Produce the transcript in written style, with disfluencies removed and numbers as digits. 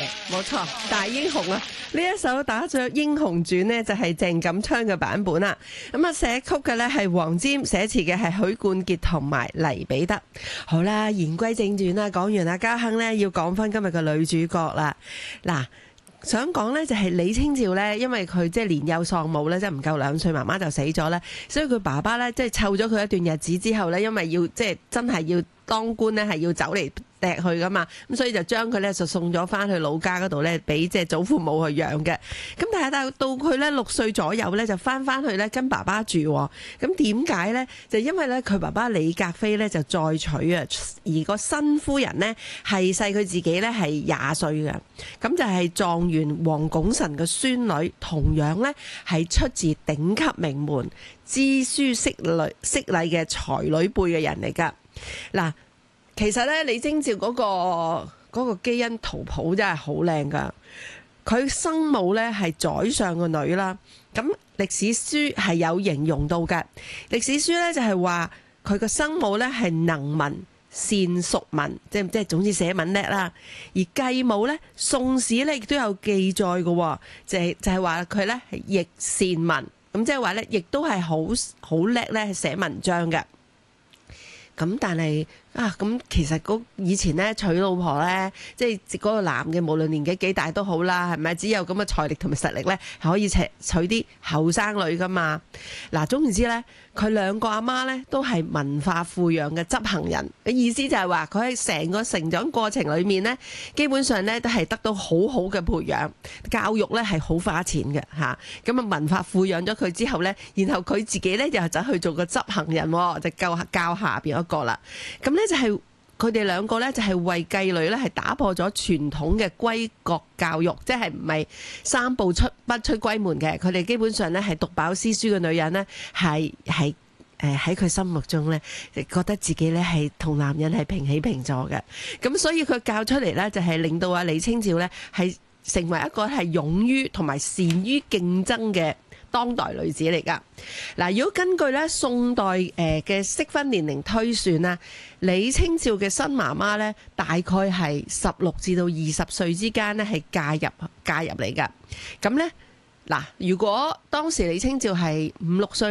冇錯，大英雄啊！呢一首打雀英雄傳呢，就係鄭錦昌嘅版本啦。咁啊，寫曲嘅呢係黃霑，寫詞嘅係許冠傑同埋黎彼得。好啦，言歸正傳啦，講完阿嘉亨呢，要講翻今日嘅女主角啦。嗱，想講呢就係李清照呢，因為佢即係年幼喪母呢，即係唔夠2歲，媽媽就死咗啦，所以佢爸爸呢，即係湊咗佢一段日子之後呢，因為要即係真係要當官呢，係要走嚟掟去噶嘛，咁所以就將佢咧就送咗翻去老家嗰度咧，俾即係祖父母去養嘅。咁但係到佢咧6歲左右咧，就翻去咧跟爸爸住。咁點解咧？就因為咧佢爸爸李格非咧就再娶啊，而個新夫人呢，係細佢自己咧係20歲嘅。咁就係狀元黃拱辰嘅孫女，同樣咧係出自頂級名門、知書識禮嘅才女輩嘅人嚟噶。嗱。其實咧，李清照嗰個基因圖譜真係好靚噶。佢生母咧係宰相個女啦。咁歷史書係有形容到嘅。歷史書咧就係話佢個生母咧係能文善熟文，即係總之寫文叻啦。而繼母咧，宋史咧亦都有記載嘅，就係話佢咧係亦善文，咁即係話咧亦都係好叻咧寫文章嘅。咁但係咁其實以前咧娶老婆咧，即係嗰個男嘅無論年紀幾大都好啦，係咪？只有咁嘅財力同埋實力咧，係可以娶啲後生女噶嘛。嗱，總言之咧，佢兩個阿媽咧都係文化富養嘅執行人嘅意思，就係話佢喺成個成長過程裏面咧，基本上咧都係得到好好嘅培養，教育咧係好花錢嘅嚇。咁啊文化富養咗佢之後咧，然後佢自己咧又走去做個執行人，就教下邊一個啦。咁咧就係佢哋兩個咧就係為繼女咧係打破咗傳統嘅歸國教育，即係唔係3步不出閨門嘅。佢哋基本上咧係讀飽詩書嘅女人咧，係喺佢心目中咧，覺得自己咧係同男人係平起平坐嘅。咁所以佢教出嚟咧就係令到阿李清照咧係成為一個係勇於同埋善於競爭嘅當代女子嚟噶。嗱，如果根據咧宋代嘅適婚年齡推算啦，李清照嘅新媽媽咧大概係16至到20歲之間咧係嫁入嚟噶。咁咧嗱，如果當時李清照係5、6歲。